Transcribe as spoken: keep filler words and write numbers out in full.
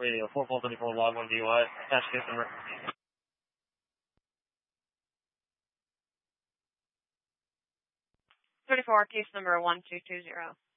Radio, four four thirty-four, log one D U I, attach case number. thirty-four, case number one two two zero.